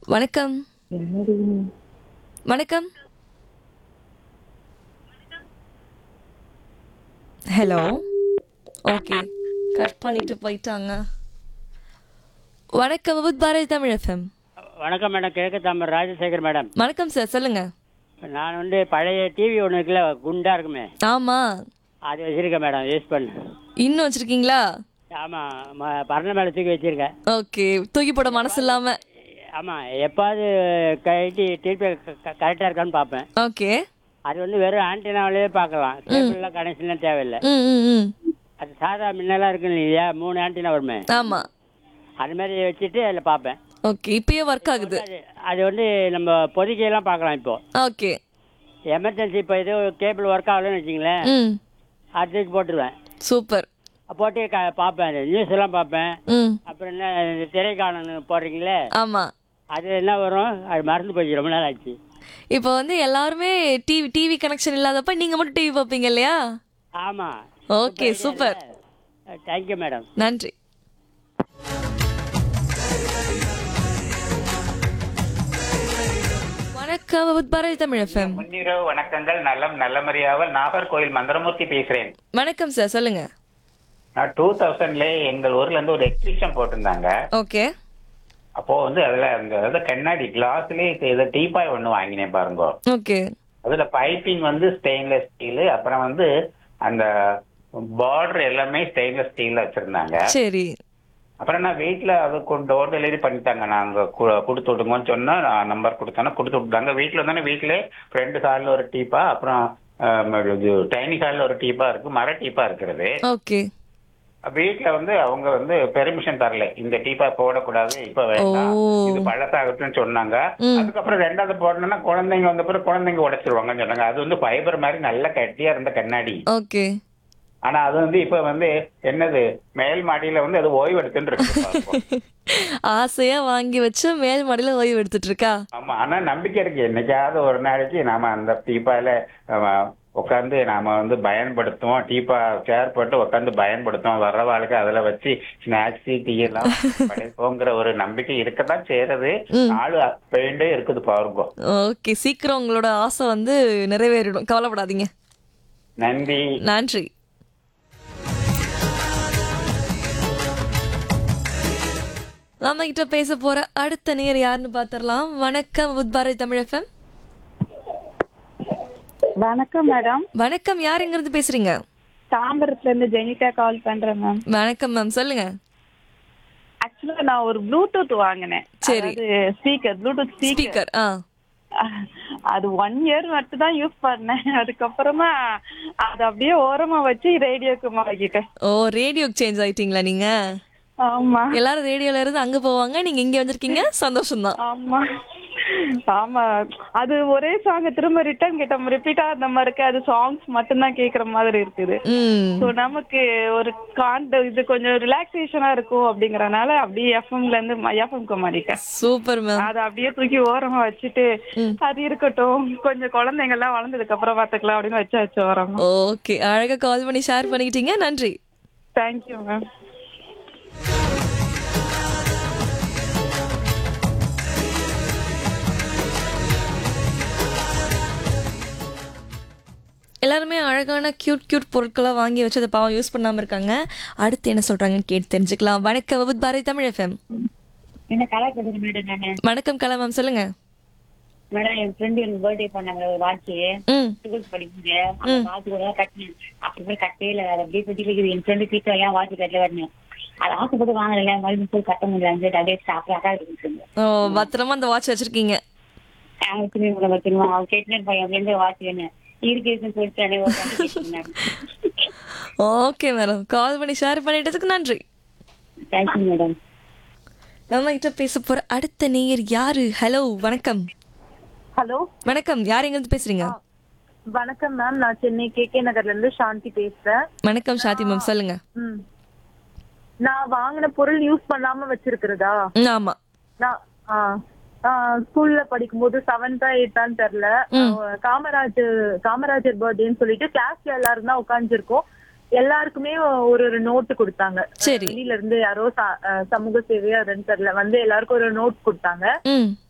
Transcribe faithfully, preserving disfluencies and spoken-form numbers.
வணக்கம். என்னடி வணக்கம். ஹலோ. ஓகே. கட் பண்ணிட்டு போயிட்டாங்க. வணக்கம் விபத் பாரதி தமிழ் எஃப்எம். வணக்கம் மேடம். கிழக்கு தாமர் ராஜசேகர் மேடம். வணக்கம் சார், சொல்லுங்க. நான் வந்து பழைய டிவி ஒன்று இருக்குல்ல, குண்டா இருக்குமே, ஆமா, அது வச்சிருக்கேன் மேடம். யூஸ் பண்ணு. இன்னும் வச்சிருக்கீங்களா? ஆமாம், பரண மேலே தூக்கி வச்சிருக்கேன். ஓகே, தூக்கி போட மனசு இல்லாம. ஆமாம், எப்பாவது கட்டி திருப்பி கரெக்டாக இருக்கான்னு பார்ப்பேன். ஓகே. அது வந்து வெறும் ஆன்டினாவிலே பார்க்கலாம், கேபிள்லாம் கனெக்ஷன்லாம் தேவையில்லை. ம் ம் ம் அது சாதா முன்னெல்லாம் இருக்கு இல்லையா, மூணு ஆன்டினா வருமே, ஆமா. அது மாதிரி வச்சுட்டு அதில் பார்ப்பேன். ஓகே, இப்பயே ஒர்க் ஆகுது. அது அது வந்து நம்ம பொதுக்கையெல்லாம் பார்க்கலாம். இப்போ ஓகே. எமர்ஜென்சி இப்போ ஏதோ கேபிள் ஒர்க் ஆகலன்னு வச்சிங்களேன், ம் அது தூக்கி போட்டுருவேன். சூப்பர். போட்டு க பார்ப்பேன், நியூஸ் எல்லாம் பார்ப்பேன். ம் அப்புறம் என்ன இந்த திரைக்காணல் போடுறீங்களே, ஆமா. அது என்ன வரும், அது மறந்து போச்சு, ரொம்ப நாள் ஆச்சு. இப்போ வந்து எல்லாருமே டிவி டிவி கனெக்ஷன் இல்லாதப்ப நீங்க மட்டும் டிவி பார்ப்பீங்க இல்லையா? ஆமாம். Okay, super. Thank you madam. நன்றி. வணக்கம் விபத் பாரதி தமிழ் எஃப்எம். முன்னிரவு வணக்கங்கள். நலம் நல்லமரியாவல் நாகர்கோயில் மந்திரமூர்த்தி பேசுறேன். வணக்கம் சார், சொல்லுங்க. நான் டூ தௌசண்ட்ல எங்கள் ஊர்ல இருந்து ஒரு எக்ஸிபிஷன் போட்டிருந்தாங்க. ஓகே. அப்போ வந்து அதுல அந்த அதாவது கண்ணாடி கிளாஸ்லயே இதை டீபாய் ஒண்ணு வாங்கினேன் பாருங்க. ஓகே. அதுல பைப்பிங் வந்து ஸ்டெயின்லெஸ் ஸ்டீல், அப்புறம் வந்து அந்த பார்டர் எல்லாமே ஸ்டெயின்லெஸ் ஸ்டீல்ல வச்சிருந்தாங்க. சரி. அப்புறம் நான் வீட்டுல அது டோர் டெலிவரி பண்ணிட்டாங்க. நாங்க கு- கொடுத்து விடுங்கன்னு சொன்னா நான் நம்பர் கொடுத்தோன்னா கொடுத்து விட்டாங்க. வீட்டுல வந்தோன்னே வீட்டுல ரெண்டு ஹால்ல ஒரு டீப்பா, அப்புறம் டைனிங் ஹால்ல ஒரு டீப்பா இருக்கு, மர டீப்பா இருக்கிறது. ஓகே. வீட்டுல வந்து அவங்க வந்து பெர்மிஷன் தரல, இந்த டீப்பா போடக்கூடாது, இப்ப வேண்டாம், ஓ. இது பழசாகட்டும்னு சொன்னாங்க. ம். அதுக்கப்புறம் ரெண்டாவது போடணும்னா குழந்தைங்க வந்த பிறகு குழந்தைங்க உடைச்சிருவாங்கன்னு சொன்னாங்க. அது வந்து ஃபைபர் மாதிரி நல்ல கட்டியா இருந்த கண்ணாடி. ஓகே. ஆனா அது வந்து இப்ப வந்து என்னது, மேல் மாடியில வந்து அது ஓய்வு எடுத்துட்டு இருக்கு பாருங்க. ஆசையா வாங்கி வச்சு மேல் மாடியில ஓய்வு எடுத்துட்டு இருக்கா? ஆமா, ஆனா நம்பிக்கை இருக்கு, என்னைக்காவது ஒரு நாளைக்கு நாம அந்த டீப்பால உட்காந்து நாம வந்து பயன்படுத்துவோம். டீப்பா சேர் போட்டு உட்காந்து பயன்படுத்துவோம். வர்ற வாழ்க்கை அதுல வச்சு ஸ்நாக்ஸ் டீ எல்லாம் படைப்போங்கிற ஒரு நம்பிக்கை இருக்கத்தான் செய்யறது. ம். நாலு பெயிண்டே இருக்குது பாருங்க. ஓகே, சீக்கிரம் உங்களோட ஆசை வந்து நிறைவேறிடும், கவலைப்படாதீங்க. நன்றி. நன்றி. நம்ம கிட்ட பேச போற அடுத்த நேர் யாருன்னு பாத்திரலாம். வணக்கம் விபத் பாரதி தமிழ் எஃப்எம். வணக்கம் மேடம். வணக்கம், யார் எங்க இருந்து பேசுறீங்க? தாம்பரத்துல இருந்து ஜெனிதா கால் பண்றேன் மேம். வணக்கம் மேம், சொல்லுங்க. ஆக்சுவலா நான் ஒரு ப்ளூடூத் வாங்கினேன். சரி. Speaker, Bluetooth speaker. ஸ்பீக்கர். ஆ அது ஒன் இயர் மட்டும் தான் யூஸ் பண்ணேன். அதுக்கப்புறமா அது அப்படியே ஓரமா வச்சு ரேடியோக்கு மாறிக்கிட்டேன். ஓ, ரேடியோக்கு சேஞ்ச் ஆயிட்டீங்களா நீங்க? ஆமா எல்லாரும் ரேடியோல இருந்து அங்க போவாங்க, நீங்க இங்க வந்திருக்கீங்க, சந்தோஷம் தான். ஆமா ஆமா. அது ஒரே சாங் திரும்ப ரிட்டர்ன் கேட்ட ரிப்பீட்டா அந்த மாதிரி இருக்கு. அது சாங்ஸ் மட்டும் தான் கேக்குற மாதிரி இருக்குது. ம் ஸோ நமக்கு ஒரு காண்ட இது கொஞ்சம் ரிலாக்ஸேஷனா இருக்கும் அப்படிங்கறனால அப்படியே எஃப்எம்ல இருந்து எஃப்எம்க்கு மாறிட்டேன். Super ma'am. அதை அப்படியே தூக்கி ஓரமா வச்சுட்டு அது இருக்கட்டும், கொஞ்சம் குழந்தைங்க எல்லாம் வளர்ந்ததுக்கு அப்புறம் பாத்துக்கலாம் அப்படின்னு வச்சு வச்சு ஓரமா. ஓகே, அழகா கால் பண்ணி ஷேர் பண்ணிக்கிட்டீங்க, நன்றி. Thank you ma'am. எல்லாருமே அழகான கியூட் கியூட் பொருட்களை வாங்கி வச்சு அதை பாவம் யூஸ் பண்ணாம இருக்காங்க. அடுத்து என்ன சொல்றாங்கன்னு கேட்டு தெரிஞ்சுக்கலாம். வணக்கம் விபத் பாரதி தமிழ் எஃப்எம். என்ன கலா பேசுறேன் மேடம். நானு வணக்கம் கலா மேம், சொல்லுங்க. மேடம் என் ஃப்ரெண்டு எனக்கு பர்த்டே பண்ணாங்க, ஒரு வாட்ச் ம் ஸ்கூல் படிக்குங்க. அந்த வாட்ச் கூட கட்டினேன், அப்படி கட்டே இல்லை, அது அப்படியே சுத்தி இருக்குது. என் ஃப்ரெண்டு சீக்கிரம் ஏன் வாட்ச் கட்டல வரணும், அது ஆசைப்பட்டு வாங்கல, மறுபடியும் போய் கட்ட முடியல, அப்படியே சாப்பிடாக்கா இருக்குங்க. ஓ, பத்திரமா அந்த வாட்ச் வச்சிருக்கீங்க. பத்திரமா அவன் கேட்டுனே பையன் அப்படின்னு வாட்ச் வேணும் இருக்கு இருக்குன்னு சொல்லிட்டு. ஓகே மேடம், கால் பண்ணி ஷேர் பண்ணிட்டதுக்கு நன்றி. Thank you madam. நம்ம கிட்ட பேச போற அடுத்த நேயர் யாரு? ஹலோ, வணக்கம். ஹலோ வணக்கம், யார் எங்க இருந்து பேசுறீங்க? வணக்கம் மேம். நான் சென்னை கே கே நகர்ல இருந்து சாந்தி பேசுறேன். வணக்கம் சாந்தி மேம், சொல்லுங்க. ம். நான் வாங்கின பொருள் யூஸ் பண்ணாம வச்சிருக்கிறதா? ம், ஆமா. நான் ஆ, ஆ, ஸ்கூல்ல படிக்கும்போது செவன்த்தா எயித்தான்னு தெரியல, காமராஜர் காமராஜர் பர்த்டேன்னு சொல்லிட்டு கிளாஸ்ல எல்லாரும் தான் உட்காந்துருக்கோம். எல்லாருக்குமே ஒரு ஒரு நோட்டு கொடுத்தாங்க. சரி. வெளியில இருந்து யாரோ ச- அஹ் சமூக சேவையா தெரியல வந்து எல்லாருக்கும் ஒரு நோட் கொடுத்தாங்க. ம்